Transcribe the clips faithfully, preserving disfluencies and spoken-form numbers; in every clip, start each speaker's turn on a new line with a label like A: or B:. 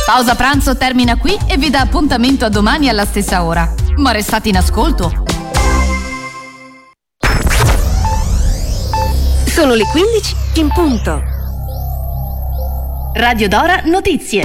A: Pausa pranzo termina qui e vi dà appuntamento a domani alla stessa ora. Ma restate in ascolto.
B: Sono le quindici in punto.
A: Radio Dora Notizie.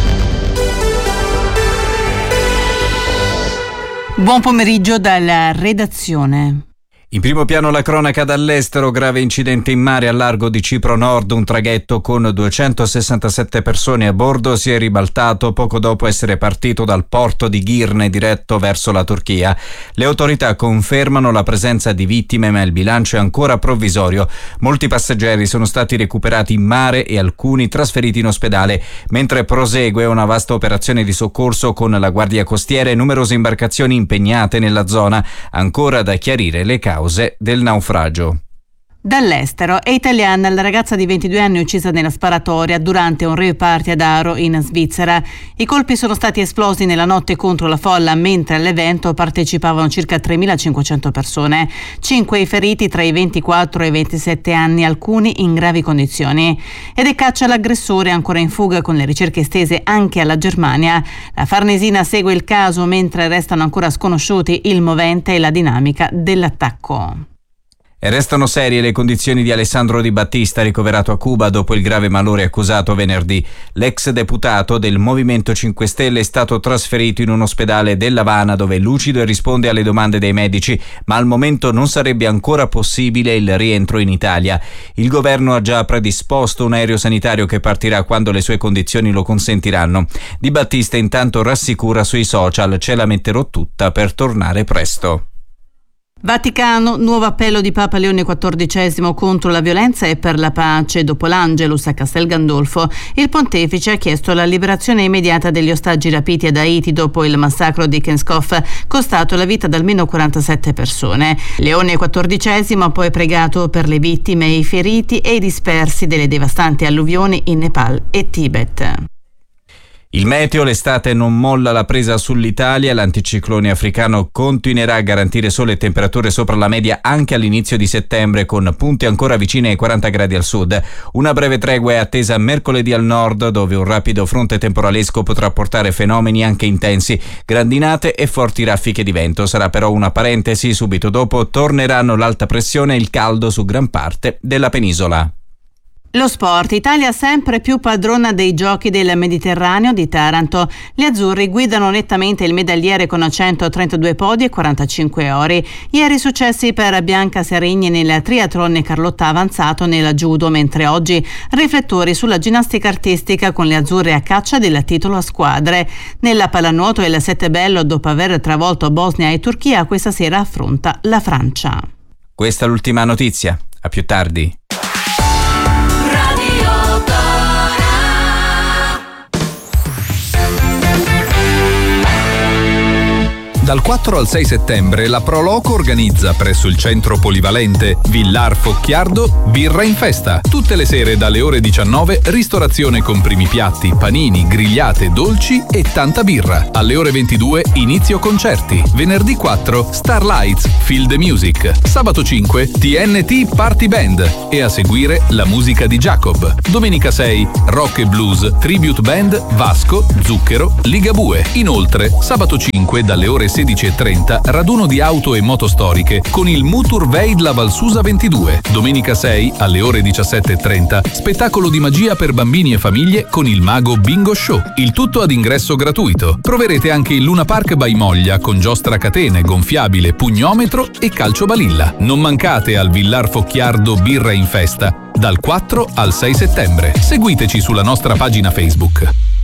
C: Buon pomeriggio dalla redazione.
D: In primo piano la cronaca dall'estero, grave incidente in mare al largo di Cipro Nord, un traghetto con duecentosessantasette persone a bordo si è ribaltato poco dopo essere partito dal porto di Girne diretto verso la Turchia. Le autorità confermano la presenza di vittime, ma il bilancio è ancora provvisorio. Molti passeggeri sono stati recuperati in mare e alcuni trasferiti in ospedale, mentre prosegue una vasta operazione di soccorso con la Guardia Costiera e numerose imbarcazioni impegnate nella zona, ancora da chiarire le cause del naufragio.
C: Dall'estero, è italiana la ragazza di ventidue anni uccisa nella sparatoria durante un rave party ad Aro in Svizzera. I colpi sono stati esplosi nella notte contro la folla, mentre all'evento partecipavano circa tremilacinquecento persone. Cinque i feriti tra i ventiquattro e i ventisette anni, alcuni in gravi condizioni. Ed è caccia l'aggressore ancora in fuga, con le ricerche estese anche alla Germania. La Farnesina segue il caso, mentre restano ancora sconosciuti il movente e la dinamica dell'attacco.
D: E restano serie le condizioni di Alessandro Di Battista, ricoverato a Cuba dopo il grave malore accusato venerdì. L'ex deputato del Movimento cinque Stelle è stato trasferito in un ospedale dell'Havana, dove è lucido e risponde alle domande dei medici, ma al momento non sarebbe ancora possibile il rientro in Italia. Il governo ha già predisposto un aereo sanitario che partirà quando le sue condizioni lo consentiranno. Di Battista intanto rassicura sui social: ce la metterò tutta per tornare presto.
C: Vaticano, nuovo appello di Papa Leone quattordicesimo contro la violenza e per la pace. Dopo l'Angelus a Castel Gandolfo, il pontefice ha chiesto la liberazione immediata degli ostaggi rapiti ad Haiti dopo il massacro di Kenskov, costato la vita ad almeno quarantasette persone. Leone quattordicesimo ha poi pregato per le vittime e i feriti e i dispersi delle devastanti alluvioni in Nepal e Tibet.
D: Il meteo, l'estate non molla la presa sull'Italia, l'anticiclone africano continuerà a garantire sole e temperature sopra la media anche all'inizio di settembre, con punte ancora vicine ai quaranta gradi al sud. Una breve tregua è attesa mercoledì al nord, dove un rapido fronte temporalesco potrà portare fenomeni anche intensi, grandinate e forti raffiche di vento. Sarà però una parentesi, subito dopo torneranno l'alta pressione e il caldo su gran parte della penisola.
C: Lo sport. Italia sempre più padrona dei giochi del Mediterraneo di Taranto. Gli azzurri guidano nettamente il medagliere con centotrentadue podi e quarantacinque ori. Ieri successi per Bianca Serigni nel triathlon e Carlotta Avanzato nel judo, mentre oggi riflettori sulla ginnastica artistica con le azzurre a caccia del titolo a squadre. Nella pallanuoto il Sette Bello, dopo aver travolto Bosnia e Turchia, questa sera affronta la Francia.
D: Questa è l'ultima notizia. A più tardi.
E: Dal quattro al sei settembre la Proloco organizza presso il centro polivalente Villar Focchiardo Birra in Festa. Tutte le sere dalle ore diciannove ristorazione con primi piatti, panini, grigliate, dolci e tanta birra. Alle ore ventidue inizio concerti. Venerdì quattro Starlights, Feel the Music. Sabato cinque T N T Party Band e a seguire la musica di Jacob. Domenica sei Rock e Blues, Tribute Band, Vasco, Zucchero, Ligabue. Inoltre sabato cinque dalle ore sedici e trenta raduno di auto e moto storiche con il Muturveid La Valsusa ventidue. Domenica sei alle ore diciassette e trenta spettacolo di magia per bambini e famiglie con il mago Bingo Show. Il tutto ad ingresso gratuito. Troverete anche il Luna Park by Moglia con giostra a catene, gonfiabile, pugnometro e calcio balilla. Non mancate al Villar Focchiardo Birra in Festa dal quattro al sei settembre. Seguiteci sulla nostra pagina Facebook.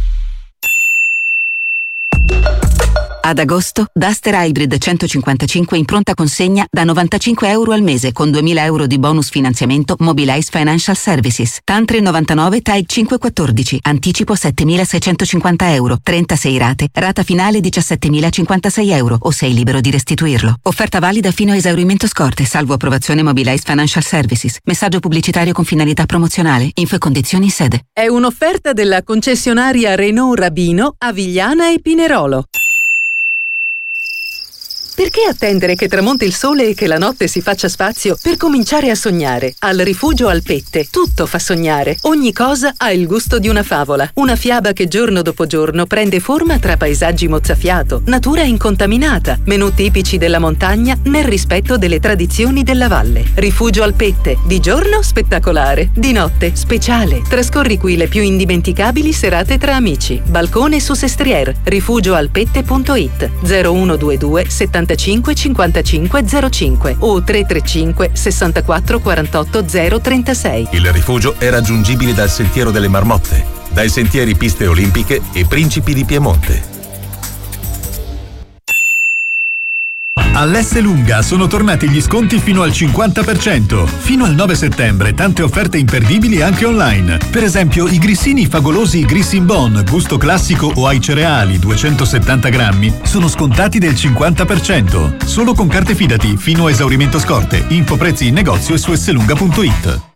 B: Ad agosto, Duster Hybrid centocinquantacinque in pronta consegna da novantacinque euro al mese con duemila euro di bonus finanziamento Mobilize Financial Services. Tantre novantanove T A I cinquecentoquattordici. Anticipo settemilaseicentocinquanta euro. trentasei rate. Rata finale diciassettemilacinquantasei euro o sei libero di restituirlo. Offerta valida fino a esaurimento scorte, salvo approvazione Mobilize Financial Services. Messaggio pubblicitario con finalità promozionale. Info e condizioni in sede.
F: È un'offerta della concessionaria Renault Rabino, Avigliana e Pinerolo. Perché attendere che tramonti il sole e che la notte si faccia spazio per cominciare a sognare? Al Rifugio Alpette tutto fa sognare. Ogni cosa ha il gusto di una favola. Una fiaba che giorno dopo giorno prende forma tra paesaggi mozzafiato, natura incontaminata, menù tipici della montagna nel rispetto delle tradizioni della valle. Rifugio Alpette. Di giorno spettacolare, di notte speciale. Trascorri qui le più indimenticabili serate tra amici. Balcone su Sestriere. rifugio alpette punto it zero uno due due settantacinque cinquantacinque zero cinque o tre tre cinque sessantaquattro quarantotto zero trentasei.
G: Il rifugio è raggiungibile dal Sentiero delle Marmotte, dai sentieri Piste Olimpiche e Principi di Piemonte.
H: All'Esselunga sono tornati gli sconti fino al cinquanta per cento. Fino al nove settembre tante offerte imperdibili anche online. Per esempio i grissini fagolosi Grissin Bon, gusto classico o ai cereali duecentosettanta grammi sono scontati del cinquanta per cento. Solo con carte Fidati fino a esaurimento scorte. Info prezzi in negozio e su esselunga punto it.